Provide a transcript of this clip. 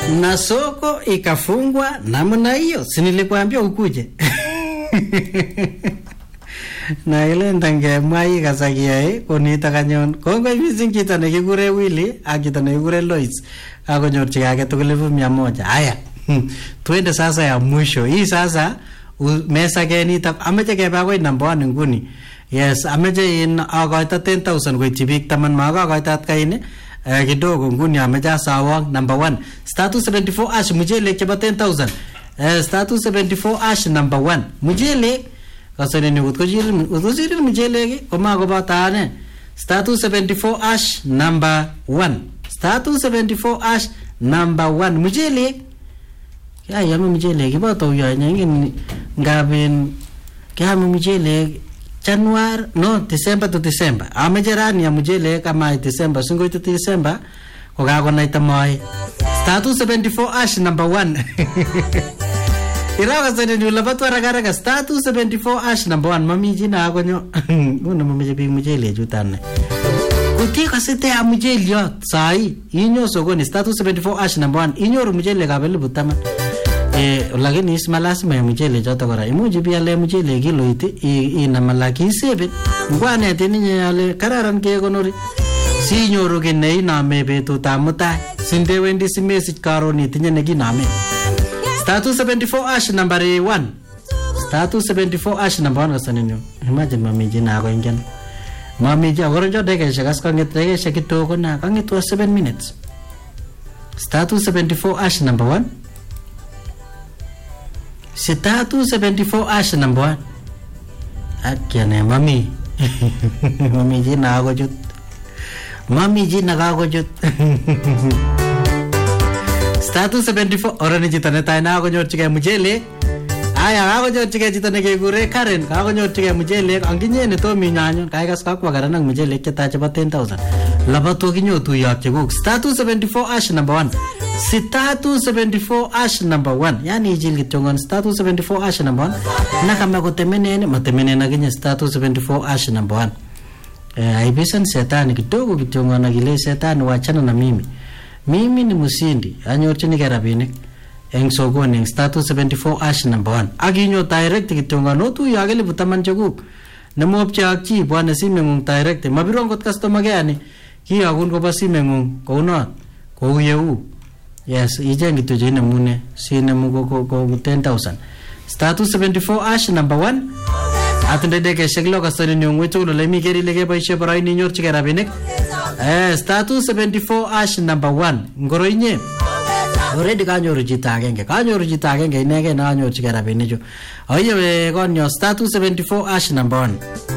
na soko ikafungwa namna hiyo. Si nilikwambia ukuje. Na ile ndange mwai kasakia konita kanyon kongo missing kita nekikure Willy ak kita nekikure Lois akonyorchigei age tugul 100. Haya, twende sasa ya mwisho hii sasa. Mesa genita ameche keba akoi number 1 nguni. Yes, ameche in akoita 10,000 koityi biik 10 makakoita atkaine kidogo nguni ameche asawang number 1 status 74 ash mujelek chebo 10,000. Status 74 ash number 1 mujelek kasoneni utkojirin mujelek komakoboto ane. Status 74 ash number 1 status 74 ash number 1 mujelek ya yame mujelek kiboto uyo nyingine ngabin kama mujelek January no December to December amejerani ya mujelek kama December singo to December kokakonaita moy status 74 ash number 1 iraga sene ni labatwa ragaraga status 74 ash number 1 mami jina akonyo una mami bi mujelek jutane utika sete ya mujelek sai inyo sokoni status 74 ash number 1 inyoru mujelek abeli butama lakini isma lazima ya mchele joto kora imuji pia le mchele kilo ina malaki sebe ngwane tini yale kararan ke konori si nyoru kine iname betut amutai sinde wendi simesich karon itinye nekiname. Status 74 ash number 1 status 74 ash number 1 kasaninyo imagine mami jina ako ingen mami jina koronjo dekeshe kaskanget dekeshe kitoko na kangitwa 7 minutes. Status 74 ash number 1 status 74 ash number 1 akyane mami mami jina ako jut mami jina ako jut status 74 orani jitane taina ako nyorchigei mujele aya ako nyorchigei jitane kekure Karen ako nyorchigei mujele anginye ne to minyanyo kai kas kakwa garanang mujele cheta chebo 10,000 labato kinyotu yapche kuk. Status 74 ash number 1 status 74 ash number 1 yani ijil kitongon status 74 ash number 1 na kama kutemenene matemenene akinye status 74 ash number 1 aibisan setani kidogo kitongon akile setani wachana na mimi ni musindi anyorchini kerabinik eng sokoni status 74 ash number 1 akinyo direct kitongon otu yakele butaman chekuk nemopche akchi bwana simengung direct mabiron kot customer care ni kiyakun koba simengung kounot kou yeu. Yes, ijengi to jina mune sinemu ko 10,000. Status 74 ash number 1 atende deke sheglo kasoni nyongwetu lo lemi keri lege baishe barai ni nyorchige rabinik. Status 74 ash number 1 ngoro inye already kanyoru jita agenge inege na kanyorchige rabinik jo. Oye we konyo status 74 ash number 1